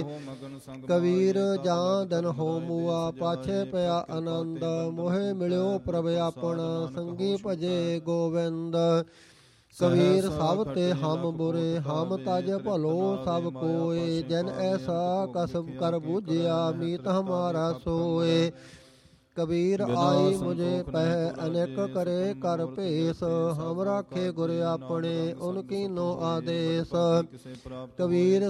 ਕਬੀਰ ਜਾਂ ਦਿਨ ਹੋ ਮੂਆ ਪਾਛੇ ਪਿਆ ਆਨੰਦ ਮੋਹਿ ਮਿਲਿਓ ਪ੍ਰਭ ਆਪਣਾ ਸੰਗੀ ਭਜੇ ਗੋਵਿੰਦ। ਕਬੀਰ ਸਭ ਤੇ ਹਮ ਬੁਰੇ ਹਮ ਤਜ ਭਲੋ ਸਭ ਕੋਏ ਜਨ ਐਸਾ ਕਸਮ ਕਰ ਬੂਝਿਆ ਮੀਤ ਹਮਾਰਾ ਸੋਏ। ਕਬੀਰ ਆਈ ਮੁਝੇ ਪਹਿ ਅਨੇਕ ਕਰੇ ਕਰ ਭੇਸ ਹਮ ਰਾਖੇ ਗੁਰ ਆਪਣੇ ਉਨ ਕੀਨੋ ਆਦੇਸ। ਕਬੀਰ